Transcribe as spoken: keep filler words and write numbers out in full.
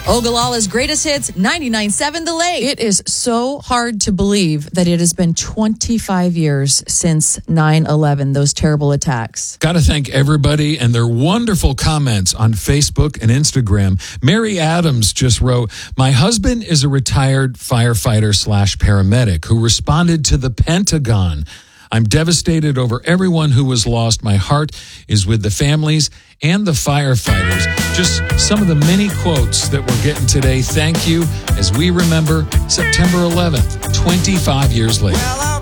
Ogallala's greatest hits, ninety-nine point seven The Lake. It is so hard to believe that it has been twenty-five years since nine eleven, those terrible attacks. Got to thank everybody and their wonderful comments on Facebook and Instagram. Mary Adams just wrote, my husband is a retired firefighter slash paramedic who responded to the Pentagon. I'm devastated over everyone who was lost. My heart is with the families and the firefighters. Just some of the many quotes that we're getting today. Thank you as we remember September eleventh, twenty-five years later.